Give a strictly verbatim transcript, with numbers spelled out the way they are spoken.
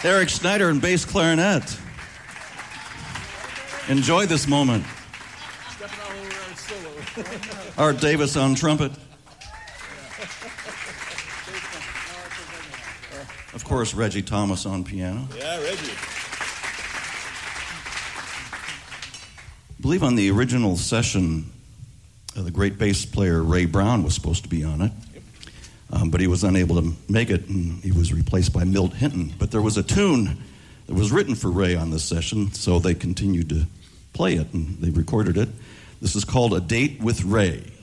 Eric Schneider and bass clarinet. Enjoy this moment. Art Davis on trumpet. Of course, Reggie Thomas on piano. Yeah, Reggie. I believe on the original session, uh, the great bass player Ray Brown was supposed to be on it. Um, but he was unable to make it, and he was replaced by Milt Hinton. But there was a tune that was written for Ray on this session, so they continued to play it, and they recorded it. This is called A Date with Ray.